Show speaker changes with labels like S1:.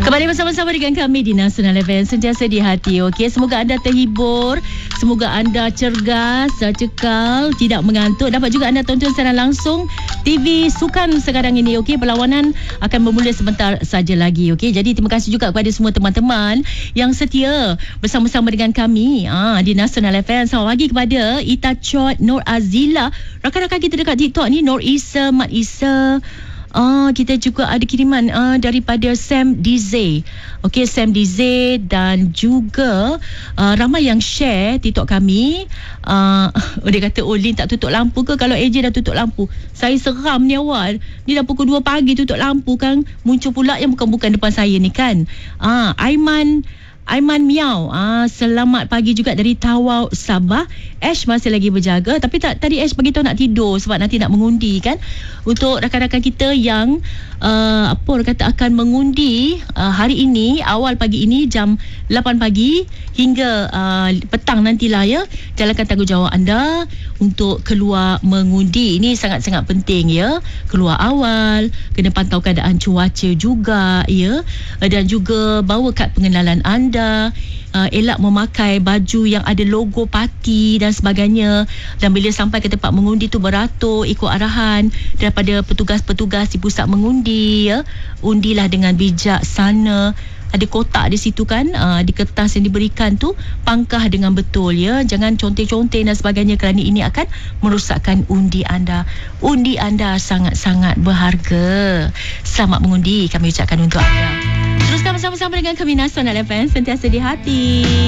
S1: Kembali bersama-sama dengan kami di Nasional FM, sentiasa di hati. Okey, semoga anda terhibur, semoga anda cergas, cekal, tidak mengantuk. Dapat juga anda tonton secara langsung TV Sukan sekarang ini. Okey, perlawanan akan bermula sebentar saja lagi. Okey, jadi terima kasih juga kepada semua teman-teman yang setia bersama-sama dengan kami di Nasional FM. Selamat pagi kepada Ita Chot, Nur Azila, rakan-rakan kita dekat TikTok ni, Nur Isa, Mat Isa. Kita juga ada kiriman daripada Sam Dize. Okey, Sam Dize, dan juga ramai yang share TikTok kami. Dia kata, Lin tak tutup lampu ke? Kalau AJ dah tutup lampu, saya seram ni awal. Ni dah pukul 2 pagi tutup lampu kan. Muncul pula yang bukan-bukan depan saya ni kan. Aiman Miau, selamat pagi juga dari Tawau, Sabah. Ash masih lagi berjaga, tapi tadi Ash bagi tahu nak tidur sebab nanti nak mengundi kan. Untuk rakan-rakan kita yang akan mengundi hari ini, awal pagi ini jam 8 pagi hingga petang nantilah ya. Jalankan tanggungjawab anda untuk keluar mengundi. Ini sangat-sangat penting ya. Keluar awal, kena pantau keadaan cuaca juga ya. Dan juga bawa kad pengenalan anda. Elak memakai baju yang ada logo parti dan sebagainya. Dan bila sampai ke tempat mengundi tu, beratur ikut arahan daripada petugas-petugas di pusat mengundi ya. Undilah dengan bijaksana. Ada kotak di situ kan, di kertas yang diberikan tu, pangkah dengan betul ya. Jangan conteng-conteng dan sebagainya, kerana ini akan merosakkan undi anda. Undi anda sangat-sangat berharga. Selamat mengundi kami ucapkan untuk anda. Teruskan bersama-sama dengan kami Nasional FM, sentiasa di hati.